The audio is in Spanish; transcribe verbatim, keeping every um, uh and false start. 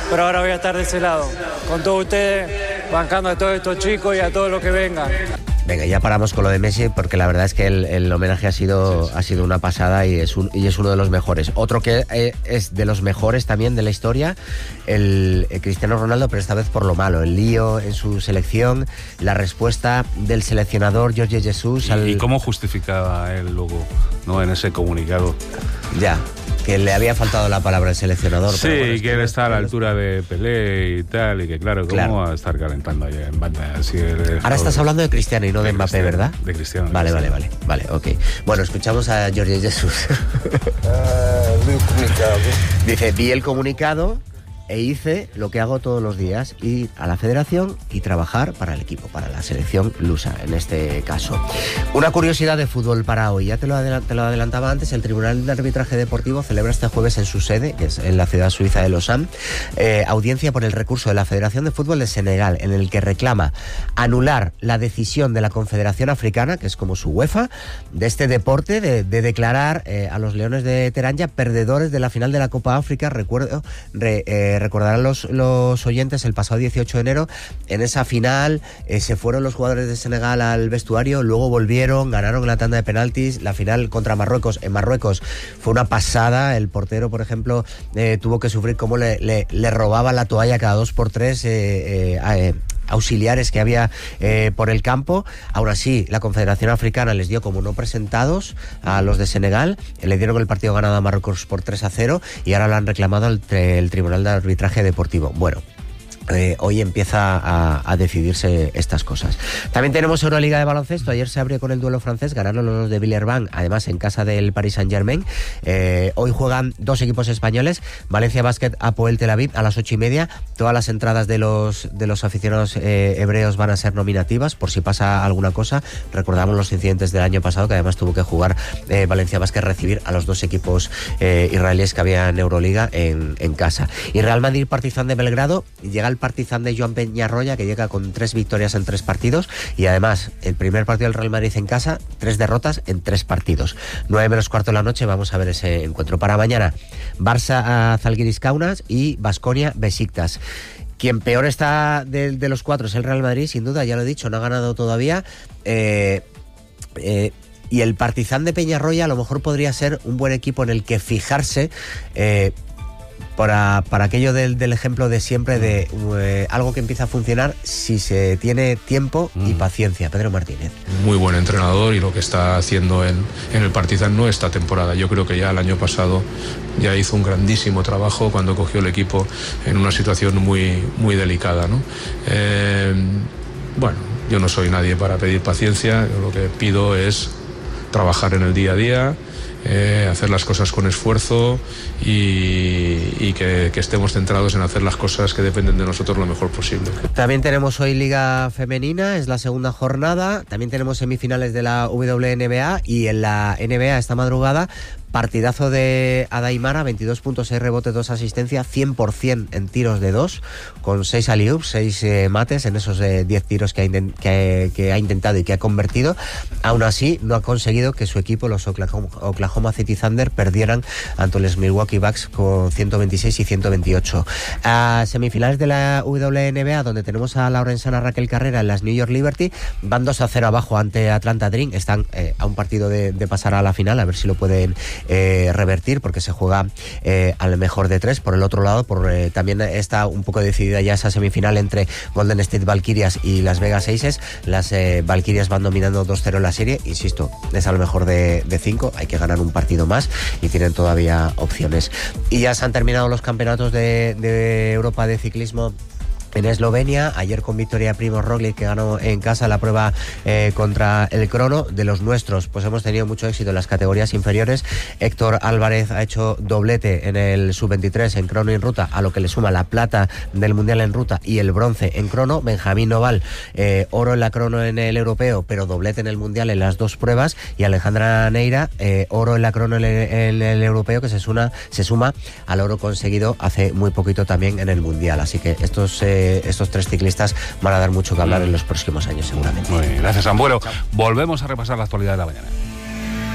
pero ahora voy a estar de ese lado, con todos ustedes, bancando a todos estos chicos y a todos los que vengan. Venga, ya paramos con lo de Messi porque la verdad es que el, el homenaje ha sido, sí, sí. ha sido una pasada y es, un, y es uno de los mejores. Otro que eh, es de los mejores también de la historia, el, el Cristiano Ronaldo, pero esta vez por lo malo. El lío en su selección, la respuesta del seleccionador Jorge Jesús. ¿Y, al... ¿Y cómo justificaba él luego, no, en ese comunicado? Ya. Que le había faltado la palabra al seleccionador. Sí, pero bueno, y que él está a la altura de Pelé y tal, y que claro, ¿cómo claro. va a estar calentando allá en banda? Así el, Ahora estás hablando de Cristiano y no de, de Mbappé, ¿verdad? De Cristiano. De vale, Cristiano. vale, vale, vale, ok. Bueno, escuchamos a Jorge Jesús. uh, vi el comunicado. Dice, vi el comunicado e hice lo que hago todos los días, ir a la federación y trabajar para el equipo, para la selección lusa, en este caso. Una curiosidad de fútbol para hoy, ya te lo, adel- te lo adelantaba antes, el Tribunal de Arbitraje Deportivo celebra este jueves en su sede, que es en la ciudad suiza de Lausanne, eh, audiencia por el recurso de la Federación de Fútbol de Senegal, en el que reclama anular la decisión de la Confederación Africana, que es como su UEFA, de este deporte, de, de declarar eh, a los Leones de Teranja perdedores de la final de la Copa África. Recuerdo, re, eh, recordarán los, los oyentes, el pasado dieciocho de enero, en esa final eh, se fueron los jugadores de Senegal al vestuario, luego volvieron, ganaron la tanda de penaltis, la final contra Marruecos, en Marruecos fue una pasada, el portero, por ejemplo, eh, tuvo que sufrir cómo le, le, le robaban la toalla cada dos por tres, eh, eh, eh, auxiliares que había eh, por el campo. Aún así, la Confederación Africana les dio como no presentados a los de Senegal, le dieron el partido ganado a Marruecos por tres a cero y ahora lo han reclamado el, el Tribunal de Arbitraje Deportivo. Bueno, Eh, hoy empieza a, a decidirse estas cosas. También tenemos Euroliga de baloncesto. Ayer se abrió con el duelo francés, ganaron los de Villeurbanne, además en casa del Paris Saint-Germain. Eh, hoy juegan dos equipos españoles, Valencia Basket, Apoel Tel Aviv, a las ocho y media. Todas las entradas de los de los aficionados eh, hebreos van a ser nominativas, por si pasa alguna cosa. Recordamos los incidentes del año pasado, que además tuvo que jugar eh, Valencia Basket, recibir a los dos equipos eh, israelíes que había en Euroliga en, en casa. Y Real Madrid Partizan de Belgrado, llega el Partizan de Joan Peñarroya, que llega con tres victorias en tres partidos, y además el primer partido del Real Madrid en casa, tres derrotas en tres partidos. nueve menos cuarto de la noche, vamos a ver ese encuentro. Para mañana, Barça Zalgiris Kaunas y Baskonia Besiktas. Quien peor está de, de los cuatro es el Real Madrid, sin duda, ya lo he dicho, no ha ganado todavía. Eh, eh, y el Partizan de Peñarroya a lo mejor podría ser un buen equipo en el que fijarse, eh, Para, para aquello del, del ejemplo de siempre de eh, algo que empieza a funcionar si se tiene tiempo y paciencia. Pedro Martínez. Muy buen entrenador, y lo que está haciendo en, en el Partizan no esta temporada. Yo creo que ya el año pasado ya hizo un grandísimo trabajo cuando cogió el equipo en una situación muy, muy delicada, ¿no? Eh, bueno, yo no soy nadie para pedir paciencia, yo lo que pido es trabajar en el día a día, Eh, hacer las cosas con esfuerzo y, y que, que estemos centrados en hacer las cosas que dependen de nosotros lo mejor posible. También tenemos hoy Liga Femenina, es la segunda jornada. También tenemos semifinales de la W N B A, y en la N B A esta madrugada partidazo de Adaimara, veintidós puntos, seis rebotes, dos asistencias, cien por ciento en tiros de dos, con seis alley-oops, seis eh, mates en esos eh, diez tiros que ha, intent- que, que ha intentado y que ha convertido. Aún así, no ha conseguido que su equipo, los Oklahoma, Oklahoma City Thunder, perdieran ante los Milwaukee Bucks con ciento veintiséis y ciento veintiocho. A semifinales de la W N B A, donde tenemos a Lauren Sana, Raquel Carrera en las New York Liberty, van dos a cero abajo ante Atlanta Dream. Están eh, a un partido de, de pasar a la final, a ver si lo pueden Eh, revertir, porque se juega eh, al mejor de tres. Por el otro lado, por, eh, también está un poco decidida ya esa semifinal entre Golden State Valkyrias y Las Vegas Aces. Las eh, Valkyrias van dominando dos cero la serie, insisto, es al mejor de, de cinco, hay que ganar un partido más y tienen todavía opciones. Y ya se han terminado los campeonatos de, de Europa de ciclismo en Eslovenia, ayer con victoria Primož Roglič, que ganó en casa la prueba eh, contra el crono. De los nuestros, pues hemos tenido mucho éxito en las categorías inferiores. Héctor Álvarez ha hecho doblete en el sub veintitrés en crono y en ruta, a lo que le suma la plata del mundial en ruta y el bronce en crono. Benjamín Noval, eh, oro en la crono en el europeo, pero doblete en el mundial en las dos pruebas. Y Alejandra Neira, eh, oro en la crono en el, en el europeo, que se suma, se suma al oro conseguido hace muy poquito también en el mundial. Así que estos eh, estos tres ciclistas van a dar mucho que hablar en los próximos años, seguramente. Muy bien, gracias, Ambuelo. Volvemos a repasar la actualidad de la mañana.